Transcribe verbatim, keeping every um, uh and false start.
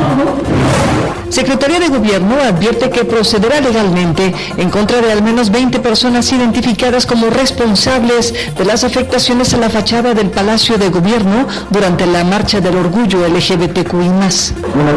Secretaría de Gobierno advierte que procederá legalmente en contra de al menos veinte personas identificadas como responsables de las afectaciones a la fachada del Palacio de Gobierno durante la Marcha del Orgullo L G B T Q I más. Una